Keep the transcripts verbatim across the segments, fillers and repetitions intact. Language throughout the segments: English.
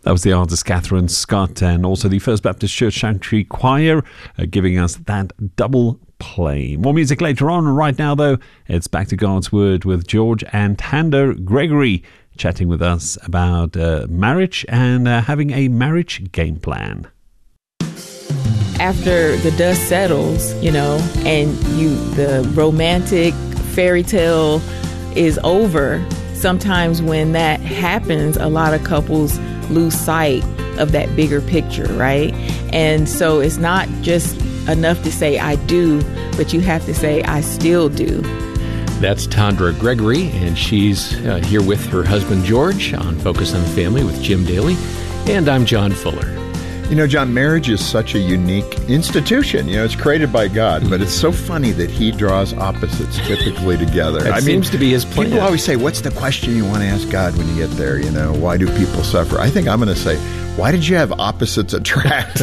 That was the artist Catherine Scott, and also the First Baptist Church Sanctuary Choir uh, giving us that double play. More music later on. Right now, though, it's back to God's Word with George and Tanda Gregory chatting with us about uh, marriage and uh, having a marriage game plan. After the dust settles, you know, and you the romantic fairy tale is over, sometimes when that happens, a lot of couples lose sight of that bigger picture, right? And so it's not just enough to say I do, but you have to say I still do. That's Tanda Gregory, and she's uh, here with her husband George on Focus on the Family with Jim Daly, and I'm John Fuller. You know, John, marriage is such a unique institution. You know, it's created by God, but it's so funny that he draws opposites typically together. That I seems mean, to be his plan. People always say, what's the question you want to ask God when you get there? You know, why do people suffer? I think I'm going to say, why did you have opposites attract?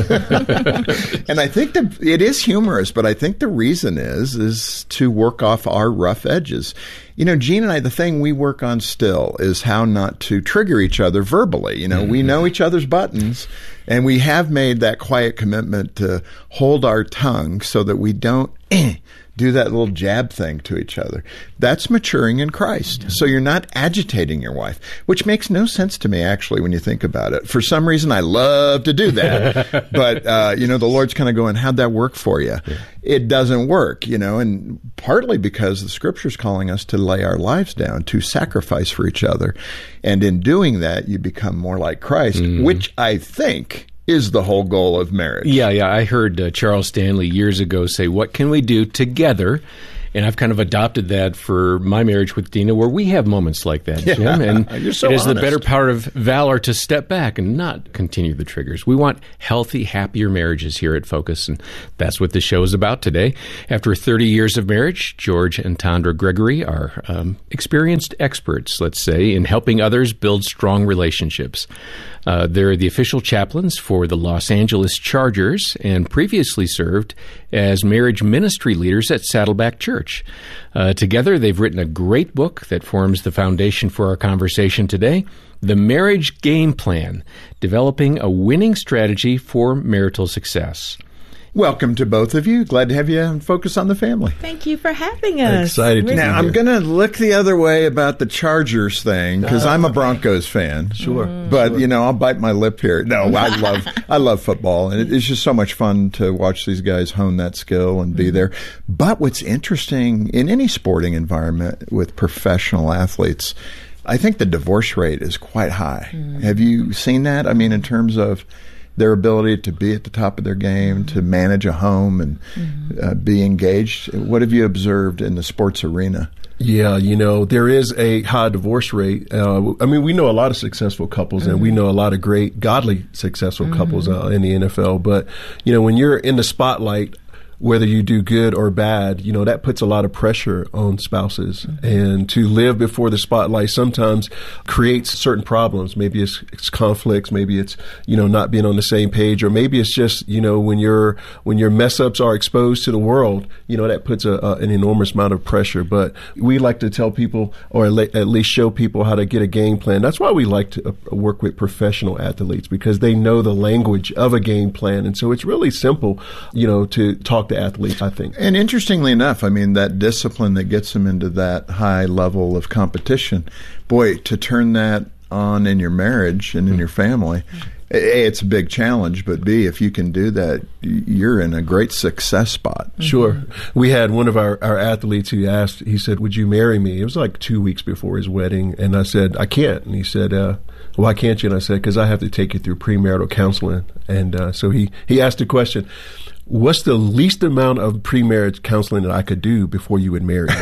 And I think that it is humorous, but I think the reason is, is to work off our rough edges. You know, Gene and I, the thing we work on still is how not to trigger each other verbally. You know, mm-hmm. we know each other's buttons, and we have made that quiet commitment to hold our tongue so that we don't eh, do that little jab thing to each other. That's maturing in Christ. So you're not agitating your wife, which makes no sense to me, actually, when you think about it. For some reason, I love to do that. But, uh, you know, the Lord's kind of going, how'd that work for you? Yeah. It doesn't work, you know, and partly because the Scripture's calling us to lay our lives down, to sacrifice for each other. And in doing that, you become more like Christ, mm. which I think is the whole goal of marriage. Yeah, yeah. I heard uh, Charles Stanley years ago say, what can we do together? And I've kind of adopted that for my marriage with Dina, where we have moments like that, Jim. Yeah, and you're so it is honest. The better part of valor to step back and not continue the triggers. We want healthy, happier marriages here at Focus, and that's what this show is about today. After thirty years of marriage, George and Tanda Gregory are um, experienced experts, let's say, in helping others build strong relationships. Uh, they're the official chaplains for the Los Angeles Chargers and previously served as marriage ministry leaders at Saddleback Church. Uh, together, they've written a great book that forms the foundation for our conversation today, The Marriage Game Plan, Developing a Winning Strategy for Marital Success. Welcome to both of you. Glad to have you Focus on the Family. Thank you for having us. Excited to Now, be I'm going to look the other way about the Chargers thing because oh, I'm a Broncos fan. Sure. But, sure. you know, I'll bite my lip here. No, I love I love football, and it's just so much fun to watch these guys hone that skill and be mm-hmm. there. But what's interesting in any sporting environment with professional athletes, I think the divorce rate is quite high. Mm-hmm. Have you seen that? I mean, in terms of their ability to be at the top of their game, to manage a home and mm-hmm. uh, be engaged. What have you observed in the sports arena? Yeah, you know, there is a high divorce rate. Uh, I mean, we know a lot of successful couples mm-hmm. and we know a lot of great, godly, successful mm-hmm. couples uh, in the N F L. But, you know, when you're in the spotlight, whether you do good or bad, you know, that puts a lot of pressure on spouses. Mm-hmm. And to live before the spotlight sometimes creates certain problems. Maybe it's, it's conflicts, maybe it's, you know, not being on the same page, or maybe it's just, you know, when your when your mess ups are exposed to the world, you know, that puts a, a, an enormous amount of pressure. But we like to tell people, or at least show people how to get a game plan. That's why we like to work with professional athletes, because they know the language of a game plan. And so it's really simple, you know, to talk to athletes, I think. And interestingly enough, I mean, that discipline that gets them into that high level of competition, boy, to turn that on in your marriage and in your family, A, it's a big challenge, but B, if you can do that, you're in a great success spot. Sure. We had one of our, our athletes who asked, he said, would you marry me? It was like two weeks before his wedding. And I said, I can't. And he said, uh, why can't you? And I said, because I have to take you through premarital counseling. And uh, so he, he asked the question, what's the least amount of premarriage counseling that I could do before you would marry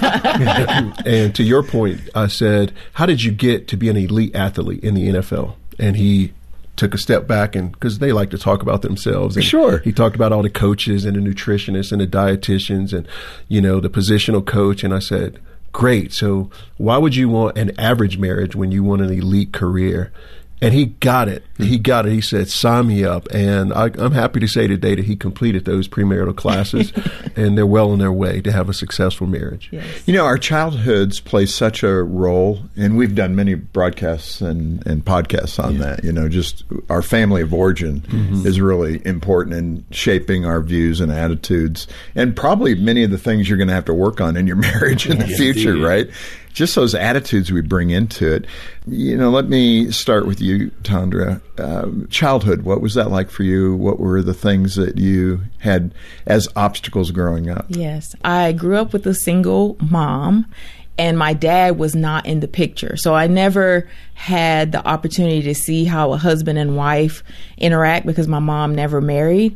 me? And to your point, I said, how did you get to be an elite athlete in the N F L? And he took a step back, and because they like to talk about themselves. And sure. He talked about all the coaches and the nutritionists and the dietitians and, you know, the positional coach. And I said, great. So why would you want an average marriage when you want an elite career? And he got it. He got it. He said, sign me up. And I, I'm happy to say today that he completed those premarital classes, and they're well on their way to have a successful marriage. Yes. You know, our childhoods play such a role, and we've done many broadcasts and, and podcasts on yeah. that. You know, just our family of origin mm-hmm. is really important in shaping our views and attitudes, and probably many of the things you're going to have to work on in your marriage in the yes, future, indeed. Right? Just those attitudes we bring into it. You know, let me start with you, Tondra. Uh, childhood, what was that like for you? What were the things that you had as obstacles growing up? Yes, I grew up with a single mom, and my dad was not in the picture. So I never had the opportunity to see how a husband and wife interact because my mom never married.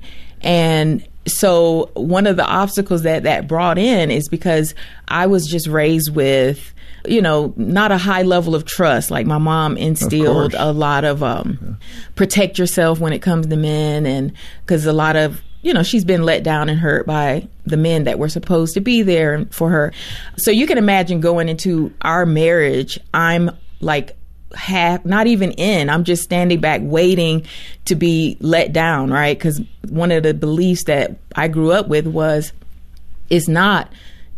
And so one of the obstacles that that brought in is because I was just raised with, you know, not a high level of trust. Like my mom instilled a lot of um, yeah. protect yourself when it comes to men. And because a lot of, you know, she's been let down and hurt by the men that were supposed to be there for her. So you can imagine going into our marriage, I'm like half, not even in, I'm just standing back waiting to be let down, right? Because one of the beliefs that I grew up with was, it's not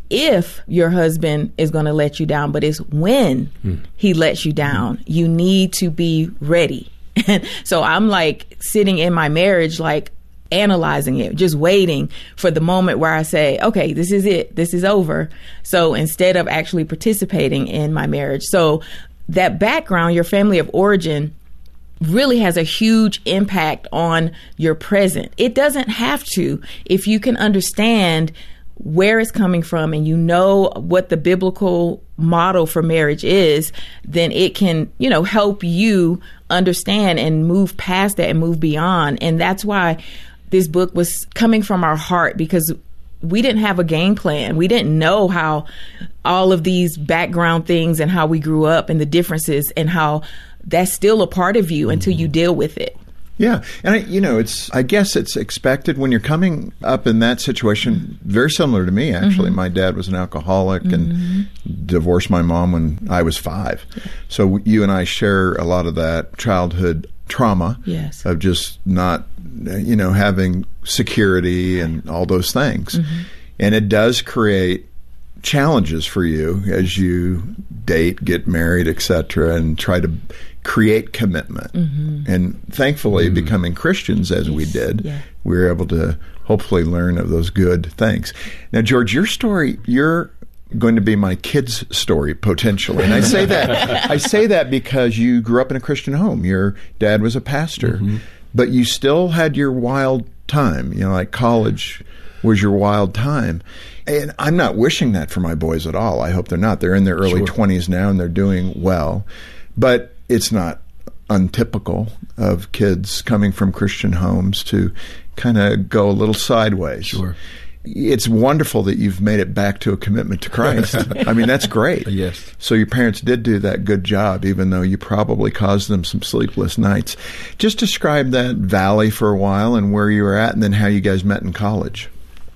if your husband is going to let you down, but it's when mm. he lets you down. Mm. You need to be ready. So I'm like sitting in my marriage, like analyzing it, just waiting for the moment where I say, okay, this is it. This is over. So instead of actually participating in my marriage. So that background, your family of origin, really has a huge impact on your present. It doesn't have to, if you can understand where it's coming from and you know what the biblical model for marriage is, then it can, you know, help you understand and move past that and move beyond. And that's why this book was coming from our heart, because we didn't have a game plan. We didn't know how all of these background things and how we grew up and the differences and how that's still a part of you until you deal with it. Yeah. And, I, you know, it's, I guess it's expected when you're coming up in that situation, very similar to me, actually. Mm-hmm. My dad was an alcoholic mm-hmm. and divorced my mom when I was five. So you and I share a lot of that childhood trauma yes. of just not, you know, having security and all those things. Mm-hmm. And it does create challenges for you as you date, get married, et cetera, and try to create commitment. Mm-hmm. And thankfully, mm-hmm. becoming Christians as yes. we did, yeah. we were able to hopefully learn of those good things. Now, George, your story, you're going to be my kid's story potentially. And I say that I say that because you grew up in a Christian home. Your dad was a pastor, mm-hmm. but you still had your wild time. You know, like college was your wild time. And I'm not wishing that for my boys at all. I hope they're not. They're in their early sure. twenties now and they're doing well. But it's not untypical of kids coming from Christian homes to kind of go a little sideways. Sure. It's wonderful that you've made it back to a commitment to Christ. I mean, that's great. Yes. So your parents did do that good job, even though you probably caused them some sleepless nights. Just describe that valley for a while and where you were at, and then how you guys met in college.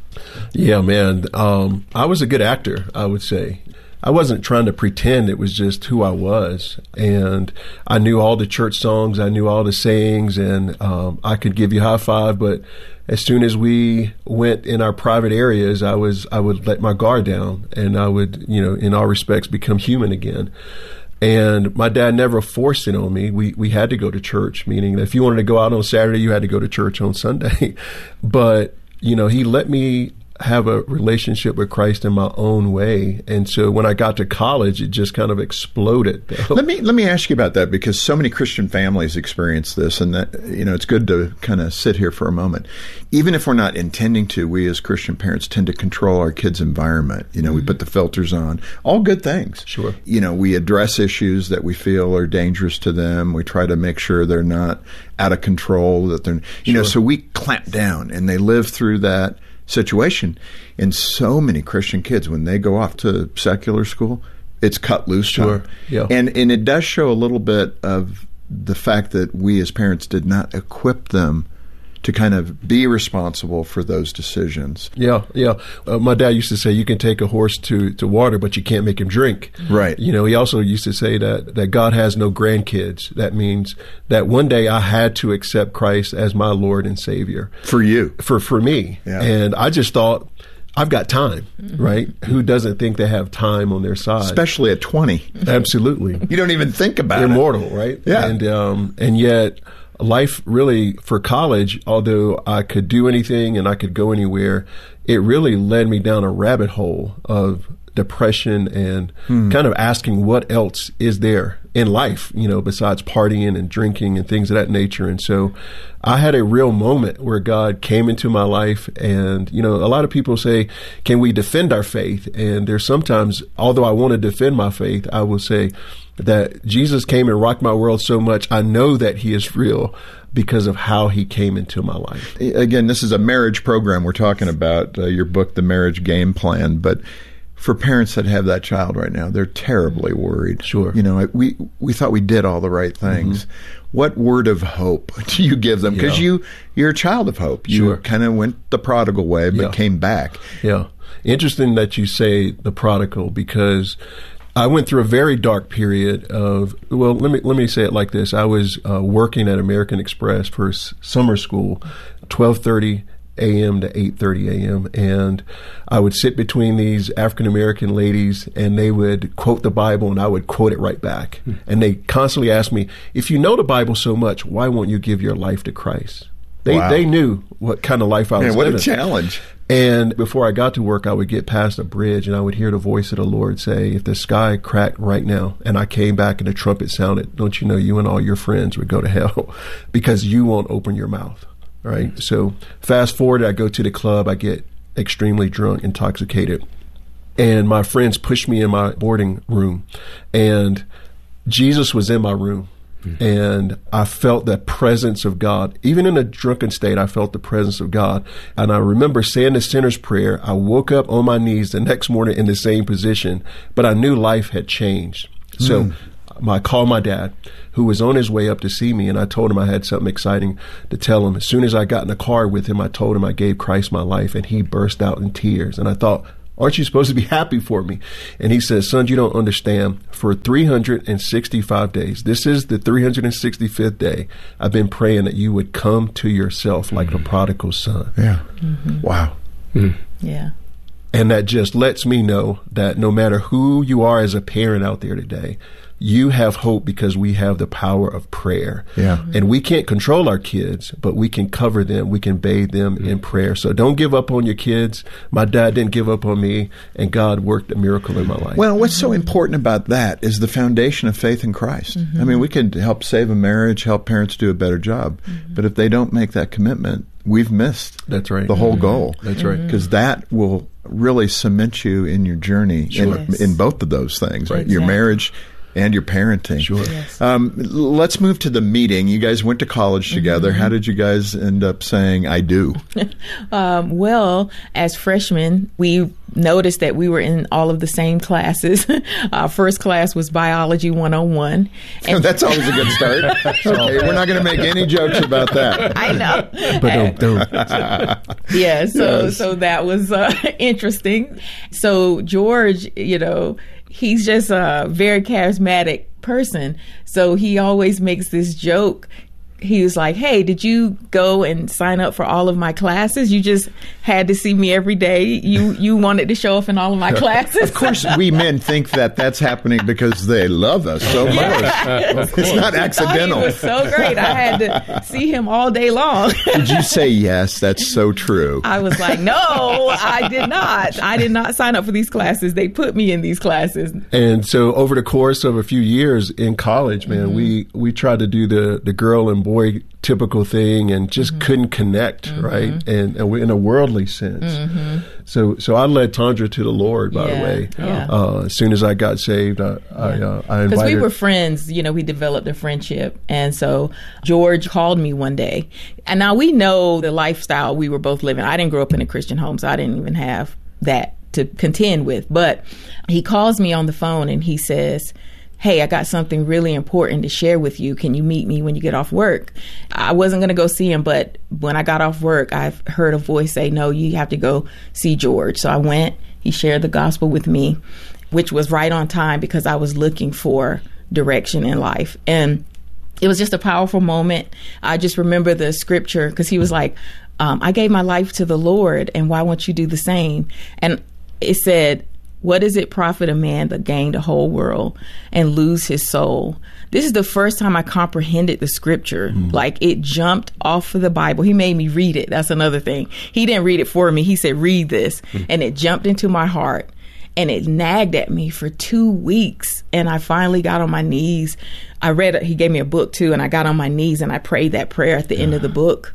Yeah, man. Um, I was a good actor, I would say. I wasn't trying to pretend. It was just who I was. And I knew all the church songs. I knew all the sayings, and um, I could give you a high five. But as soon as we went in our private areas, I was I would let my guard down, and I would, you know, in all respects, become human again. And my dad never forced it on me. We we had to go to church, meaning that if you wanted to go out on Saturday, you had to go to church on Sunday. But, you know, he let me have a relationship with Christ in my own way. And so when I got to college, it just kind of exploded. Let me let me ask you about that, because so many Christian families experience this, and that, you know, it's good to kind of sit here for a moment. Even if we're not intending to, we as Christian parents tend to control our kids' environment. You know, mm-hmm. we put the filters on, all good things. Sure. You know, we address issues that we feel are dangerous to them. We try to make sure they're not out of control, that they're, you sure. know, so we clamp down, and they live through that situation. And so many Christian kids, when they go off to secular school, it's cut loose. Sure. Yeah. And and it does show a little bit of the fact that we as parents did not equip them to kind of be responsible for those decisions. Yeah, yeah. Uh, my dad used to say, you can take a horse to, to water, but you can't make him drink. Right. You know, he also used to say that, that God has no grandkids. That means that one day I had to accept Christ as my Lord and Savior. For you. For, for me. Yeah. And I just thought, I've got time, Mm-hmm. right? Who doesn't think they have time on their side? Especially at twenty. Absolutely. You don't even think about They're it. mortal, right? Yeah. And, um, and yet, life really, for college, although I could do anything and I could go anywhere, it really led me down a rabbit hole of depression and Hmm. kind of asking what else is there in life, you know, besides partying and drinking and things of that nature. And so I had a real moment where God came into my life. And, you know, a lot of people say, can we defend our faith? And there's sometimes, although I want to defend my faith, I will say that Jesus came and rocked my world so much, I know that he is real because of how he came into my life. Again, this is a marriage program we're talking about, uh, your book, The Marriage Game Plan. But for parents that have that child right now, they're terribly worried. Sure. You know, we we thought we did all the right things. Mm-hmm. What word of hope do you give them? Because Yeah. you, you're a child of hope. You Sure. kind of went the prodigal way, but Yeah. came back. Yeah. Interesting that you say the prodigal, because I went through a very dark period of, well, let me let me say it like this. I was uh, working at American Express for s- summer school, twelve thirty a.m. to eight thirty a.m. And I would sit between these African-American ladies and they would quote the Bible and I would quote it right back. Mm. And they constantly asked me, if you know the Bible so much, why won't you give your life to Christ? They Wow. they knew what kind of life I was Man, what living. a challenge. And before I got to work, I would get past a bridge and I would hear the voice of the Lord say, if the sky cracked right now and I came back and the trumpet sounded, don't you know you and all your friends would go to hell because you won't open your mouth. Right. So fast forward, I go to the club, I get extremely drunk, intoxicated. And my friends push me in my boarding room and Jesus was in my room. And I felt the presence of God. Even in a drunken state, I felt the presence of God. And I remember saying the sinner's prayer. I woke up on my knees the next morning in the same position, but I knew life had changed. So mm. I called my dad, who was on his way up to see me, and I told him I had something exciting to tell him. As soon as I got in the car with him, I told him I gave Christ my life, and he burst out in tears. And I thought, aren't you supposed to be happy for me? And he says, son, you don't understand. For three hundred sixty-five days, this is the three hundred sixty-fifth day, I've been praying that you would come to yourself like mm-hmm. the prodigal son. Yeah. Mm-hmm. Wow. Mm-hmm. Yeah. And that just lets me know that no matter who you are as a parent out there today, you have hope because we have the power of prayer. Yeah. Mm-hmm. And we can't control our kids, but we can cover them. We can bathe them mm-hmm. in prayer. So don't give up on your kids. My dad didn't give up on me, and God worked a miracle in my life. Well, what's so important about that is the foundation of faith in Christ. Mm-hmm. I mean, we could help save a marriage, help parents do a better job. Mm-hmm. But if they don't make that commitment, we've missed That's right. the whole mm-hmm. goal. That's right. Because that will really cement you in your journey Sure. in, Yes. in both of those things, Right. your Exactly. marriage and your parenting. Sure. Yes. Um, let's move to the meeting. You guys went to college together. Mm-hmm. How did you guys end up saying, I do? Um, well, as freshmen, we noticed that we were in all of the same classes. Our first class was Biology one oh one. And That's always a good start. Okay, we're not going to make any jokes about that. I know. But don't, don't. Yeah, so Yes. so that was uh, interesting. So George, you know, he's just a very charismatic person. So he always makes this joke. He was like, hey, did you go and sign up for all of my classes? You just had to see me every day. You you wanted to show up in all of my classes. Of course, we men think that that's happening because they love us so much. It's not accidental. He was so great. I had to see him all day long. Did you say yes? That's so true. I was like, no, I did not. I did not sign up for these classes. They put me in these classes. And so over the course of a few years in college, man, mm-hmm. we, we tried to do the, the girl and boy typical thing and just mm-hmm. couldn't connect, mm-hmm. right? And, and we're in a worldly sense. Mm-hmm. So so I led Tondra to the Lord, by yeah, the way. Yeah. Uh, as soon as I got saved, I, yeah. I, uh, I invited. Because we were friends, you know, we developed a friendship. And so George called me one day. And now we know the lifestyle we were both living. I didn't grow up in a Christian home, so I didn't even have that to contend with. But he calls me on the phone and he says, hey, I got something really important to share with you. Can you meet me when you get off work? I wasn't going to go see him, but when I got off work, I heard a voice say, no, you have to go see George. So I went. He shared the gospel with me, which was right on time because I was looking for direction in life. And it was just a powerful moment. I just remember the scripture because he was like, um, I gave my life to the Lord, and why won't you do the same? And it said, what does it profit a man to gain the whole world and lose his soul? This is the first time I comprehended the scripture. Mm. Like, it jumped off of the Bible. He made me read it. That's another thing. He didn't read it for me. He said, read this. Mm. And it jumped into my heart. And it nagged at me for two weeks. And I finally got on my knees. I read it. He gave me a book, too. And I got on my knees and I prayed that prayer at the yeah. end of the book.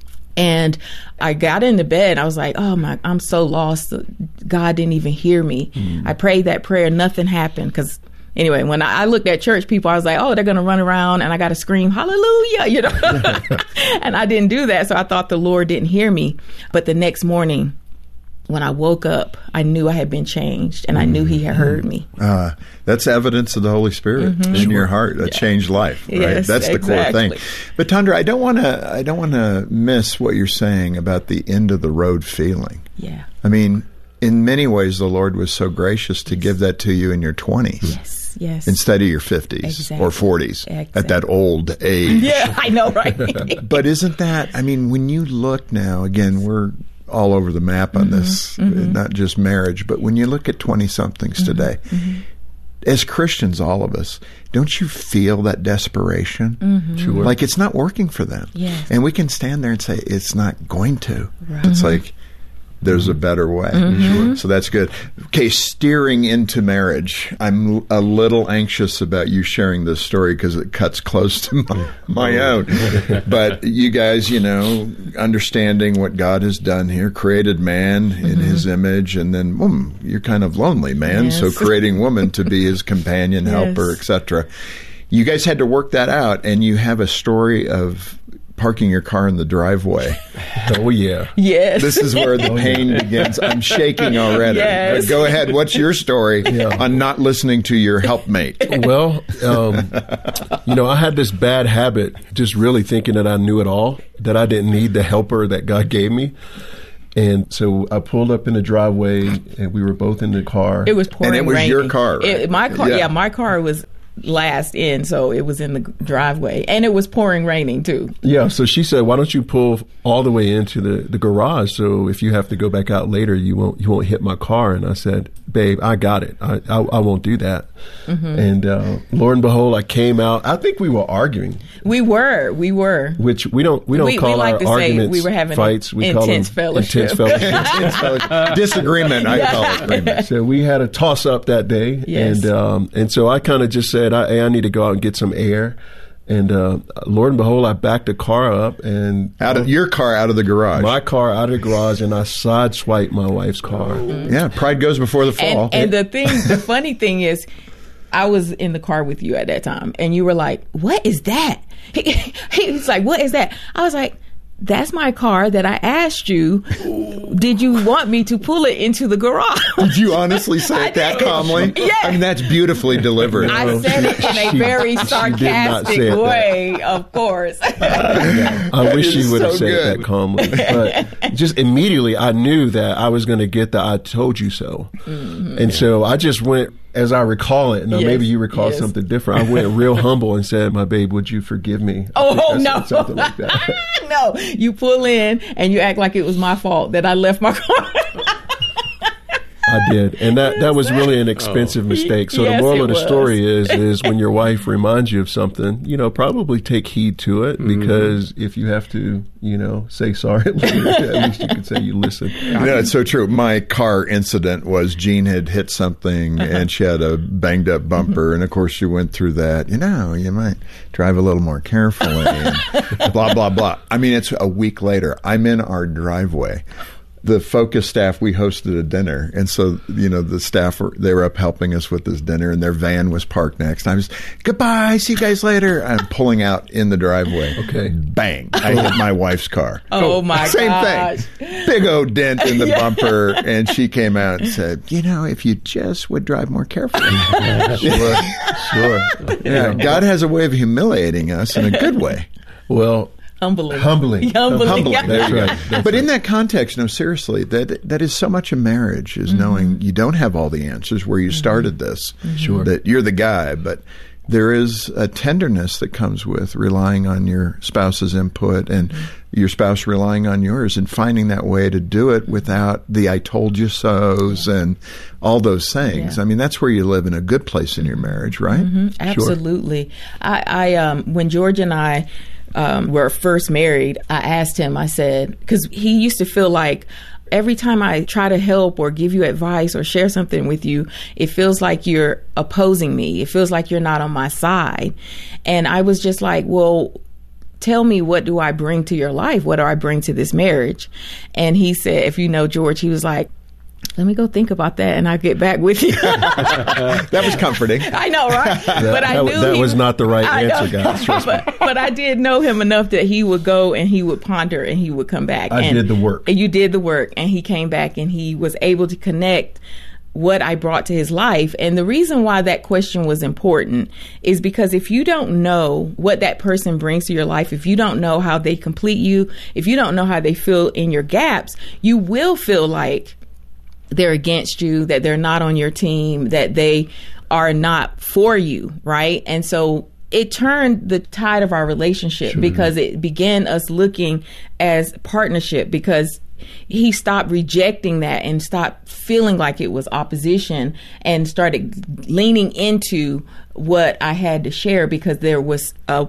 And I got into bed. I was like, oh, my, I'm so lost. God didn't even hear me. Mm. I prayed that prayer. Nothing happened. Because anyway, when I, I looked at church people, I was like, oh, they're going to run around and I got to scream, hallelujah, you know. And I didn't do that. So I thought the Lord didn't hear me. But the next morning, when I woke up, I knew I had been changed, and I knew he had heard me. Uh, that's evidence of the Holy Spirit mm-hmm. in your heart, a yeah. changed life, right? Yes, that's the exactly. core thing. But Tondra, I don't want to I don't want to miss what you're saying about the end of the road feeling. Yeah. I mean, in many ways, the Lord was so gracious to give that to you in your twenties. Yes, yes. Instead of your fifties exactly. or forties exactly. at that old age. Yeah, I know, right? But isn't that, I mean, when you look now, again, we're all over the map on mm-hmm, this, mm-hmm. not just marriage, but when you look at twenty-somethings mm-hmm, today, mm-hmm. as Christians, all of us, don't you feel that desperation? Mm-hmm. Sure. Like it's not working for them. Yes. And we can stand there and say, it's not going to. Right. It's like, there's a better way. Mm-hmm. So that's good. Okay, steering into marriage. I'm a little anxious about you sharing this story because it cuts close to my, my own. But you guys, you know, understanding what God has done here, created man mm-hmm. in his image, and then boom, you're kind of lonely, man. Yes. So creating woman to be his companion, helper, yes. et cetera. You guys had to work that out, and you have a story of parking your car in the driveway. Oh, yeah. Yes. This is where the pain begins. I'm shaking already. Yes. But go ahead. What's your story yeah. on not listening to your helpmate? Well, um, you know, I had this bad habit, just really thinking that I knew it all, that I didn't need the helper that God gave me. And so I pulled up in the driveway, and we were both in the car. It was pouring And it was raining. your car, right? It, my car, Yeah. yeah, my car was last in, so it was in the driveway, and it was pouring raining too. Yeah, so she said, why don't you pull all the way into the, the garage, so if you have to go back out later, you won't you won't hit my car. And I said, babe, I got it. I I, I won't do that. Mm-hmm. And uh, Lord and behold, I came out. I think we were arguing. We were, we were. Which we don't we don't we, call we like our to arguments say we were having fights. We intense call them fellowship. intense fellowship. Intense fellowship. Disagreement, I call it. Agreement. So we had a toss up that day, Yes. and um, and so I kind of just said, I, hey, I need to go out and get some air. And uh, Lord and behold, I backed the car up and Out of your car, out of the garage. my car out of the garage, and I sideswiped my wife's car. Yeah, pride goes before the fall. And, and the thing, the funny thing is, I was in the car with you at that time, and you were like, "What is that?" He, he was like, "What is that?" I was like, "That's my car that I asked you. Did you want me to pull it into the garage?" Did you honestly say it that did. calmly? Yeah. I mean, that's beautifully delivered. I said it in a She- very she did not sarcastic say it that- way, of course. I wish is she would have so said good. it that calmly. But just immediately, I knew that I was going to get the "I told you so," mm-hmm. and so I just went. As I recall it, now Yes, maybe you recall yes. something different. I went real humble and said, "My babe, would you forgive me?" I Oh, think I said no. something like that. No, you pull in and you act like it was my fault that I left my car. I did, and that, that was really an expensive mistake. So Yes, the moral it of the was. story is is when your wife reminds you of something, you know, probably take heed to it, because if you have to, you know, say sorry later, at least you can say you listened. No, it's so true. My car incident was Jean had hit something and she had a banged up bumper. And of course, she went through that. You know, you might drive a little more carefully and blah, blah, blah. I mean, it's a week later. I'm in our driveway. the Focus staff, we hosted a dinner. And so, you know, the staff, were they were up helping us with this dinner, and their van was parked next. I was, goodbye, see you guys later. I'm pulling out in the driveway. Okay. Bang. I hit my wife's car. Oh, my Same gosh. thing. Big old dent in the bumper. And she came out and said, you know, if you just would drive more carefully. Sure. Sure. Yeah, God has a way of humiliating us in a good way. Well, Humbling. Humbling. Humbling. Humbling. That's right. That's But in right. that context, no, seriously, that that is so much of marriage, is Mm-hmm. knowing you don't have all the answers where you started this. Sure. That you're the guy, but there is a tenderness that comes with relying on your spouse's input and Mm-hmm. your spouse relying on yours, and finding that way to do it without the I told you so's and all those things. Yeah. I mean, that's where you live in a good place in your marriage, right? Mm-hmm. Absolutely. I, I um, when George and I um, were first married, I asked him, I said, because he used to feel like every time I try to help or give you advice or share something with you, it feels like you're opposing me. It feels like you're not on my side. And I was just like, well, tell me, what do I bring to your life? What do I bring to this marriage? And he said, if you know George, he was like, let me go think about that, and I'll get back with you. That was comforting. I know, right? but I that, knew that he was not the right I know. answer, guys. Trust me. but, but I did know him enough that he would go and he would ponder and he would come back. I and, did the work. And you did the work, and he came back and he was able to connect what I brought to his life. And the reason why that question was important is because if you don't know what that person brings to your life, if you don't know how they complete you, if you don't know how they fill in your gaps, you will feel like they're against you, that they're not on your team, that they are not for you, right? And so it turned the tide of our relationship Sure. because it began us looking as partnership, because he stopped rejecting that and stopped feeling like it was opposition and started leaning into what I had to share, because there was a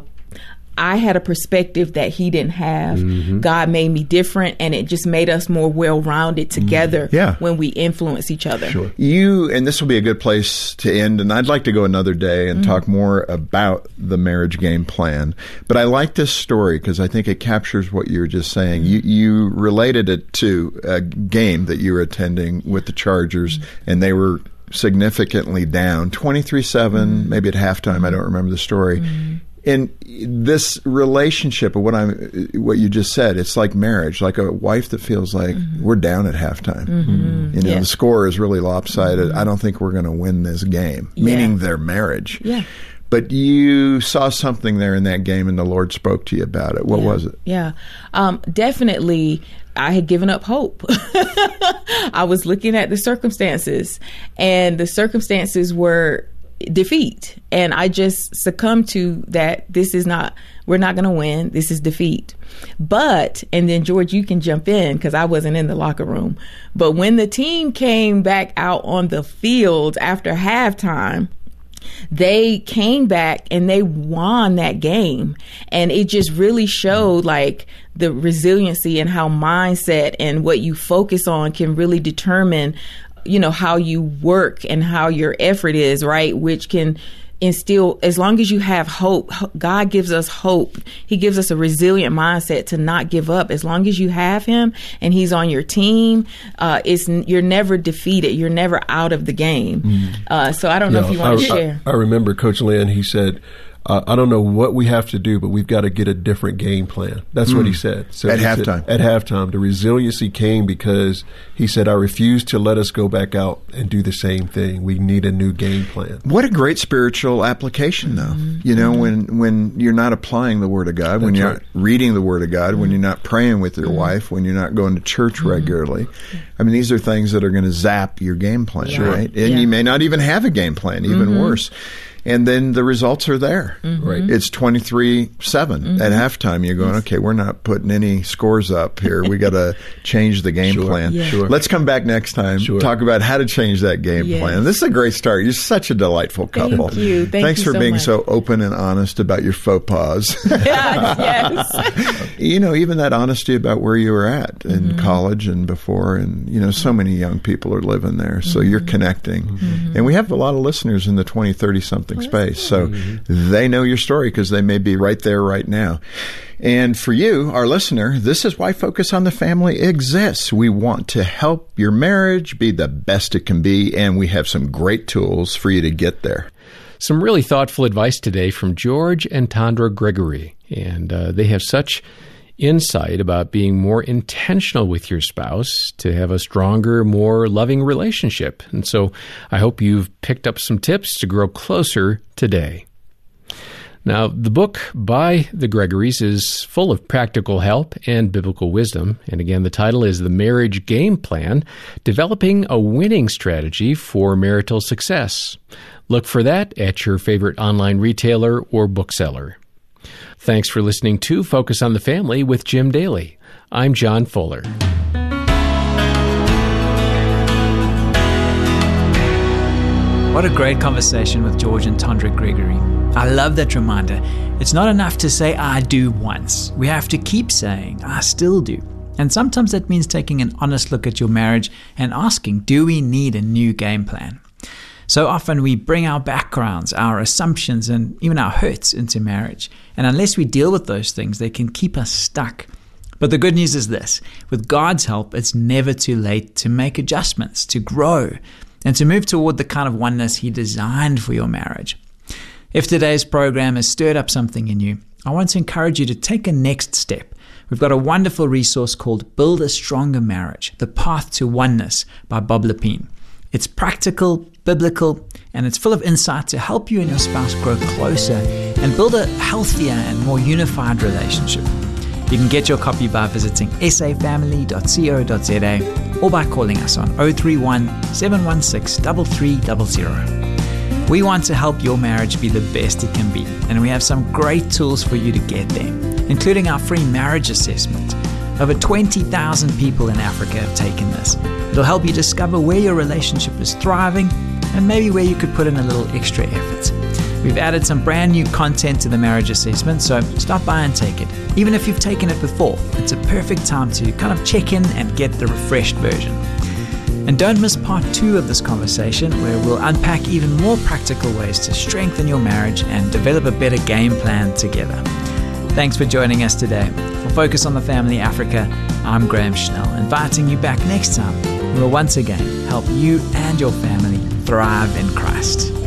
I had a perspective that he didn't have. Mm-hmm. God made me different, and it just made us more well-rounded together Yeah. when we influence each other. Sure. You, and this will be a good place to end, and I'd like to go another day and talk more about the marriage game plan. But I like this story because I think it captures what you were just saying. You, you related it to a game that you were attending with the Chargers, and they were significantly down, twenty-three seven, maybe at halftime. I don't remember the story. And this relationship of what I'm, what you just said, it's like marriage, like a wife that feels like we're down at halftime. You know, Yeah. the score is really lopsided. I don't think we're going to win this game, Yeah. meaning their marriage. Yeah. But you saw something there in that game, and the Lord spoke to you about it. What Yeah. was it? Yeah. Um, definitely, I had given up hope. I was looking at the circumstances, and the circumstances were defeat. And I just succumbed to that. This is not, we're not going to win. This is defeat. But, and then George, you can jump in because I wasn't in the locker room. But when the team came back out on the field after halftime, they came back and they won that game. And it just really showed like the resiliency and how mindset and what you focus on can really determine, you know, how you work and how your effort is, right? Which can instill, as long as you have hope, God gives us hope. He gives us a resilient mindset to not give up. As long as you have him and he's on your team, uh, it's, you're never defeated. You're never out of the game. Mm. Uh, so I don't know Yeah, if you want I, to share. I, I remember Coach Lynn, he said, uh, I don't know what we have to do, but we've got to get a different game plan. That's mm. what he said. So at he halftime. Said, at halftime. The resiliency came because he said, I refuse to let us go back out and do the same thing. We need a new game plan. What a great spiritual application, though. Mm-hmm. You know, when, when you're not applying the Word of God, when That's you're right. not reading the Word of God, mm-hmm. when you're not praying with your mm-hmm. wife, when you're not going to church mm-hmm. regularly. I mean, these are things that are going to zap your game plan, Sure. right? And yeah. you may not even have a game plan, even mm-hmm. worse. And then the results are there. Mm-hmm. Right. It's twenty-three seven mm-hmm. at halftime. You're going, okay, we're not putting any scores up here. We got to change the game sure. plan. Yeah. Sure. Let's come back next time, Sure. talk about how to change that game Yes. plan. This is a great start. You're such a delightful couple. Thank you. Thank Thanks you for so being much. so open and honest about your faux pas. yes, yes. You know, even that honesty about where you were at in Mm-hmm. college and before. And, you know, so many young people are living there. So Mm-hmm. you're connecting. Mm-hmm. And we have a lot of listeners in the twenty, thirty something Oh, space. So they know your story because they may be right there right now. And for you, our listener, this is why Focus on the Family exists. We want to help your marriage be the best it can be, and we have some great tools for you to get there. Some really thoughtful advice today from George and Tondra Gregory, and uh, they have such insight about being more intentional with your spouse to have a stronger, more loving relationship. And so I hope you've picked up some tips to grow closer today. Now, the book by the Gregorys is full of practical help and biblical wisdom. And again, the title is The Marriage Game Plan, Developing a Winning Strategy for Marital Success. Look for that at your favorite online retailer or bookseller. Thanks for listening to Focus on the Family with Jim Daly. I'm John Fuller. What a great conversation with George and Tondra Gregory. I love that reminder. It's not enough to say I do once. We have to keep saying I still do. And sometimes that means taking an honest look at your marriage and asking, do we need a new game plan? So often we bring our backgrounds, our assumptions, and even our hurts into marriage. And unless we deal with those things, they can keep us stuck. But the good news is this: with God's help, it's never too late to make adjustments, to grow, and to move toward the kind of oneness He designed for your marriage. If today's program has stirred up something in you, I want to encourage you to take a next step. We've got a wonderful resource called Build a Stronger Marriage, The Path to Oneness by Bob Lepine. It's practical, biblical, and it's full of insight to help you and your spouse grow closer and build a healthier and more unified relationship. You can get your copy by visiting s a family dot co dot z a or by calling us on oh three one, seven one six, three three zero zero. We want to help your marriage be the best it can be, and we have some great tools for you to get there, including our free marriage assessment. Over twenty thousand people in Africa have taken this. It'll help you discover where your relationship is thriving and maybe where you could put in a little extra effort. We've added some brand new content to the marriage assessment, so stop by and take it. Even if you've taken it before, it's a perfect time to kind of check in and get the refreshed version. And don't miss part two of this conversation, where we'll unpack even more practical ways to strengthen your marriage and develop a better game plan together. Thanks for joining us today. For Focus on the Family Africa, I'm Graham Schnell, inviting you back next time. We'll once again help you and your family thrive in Christ.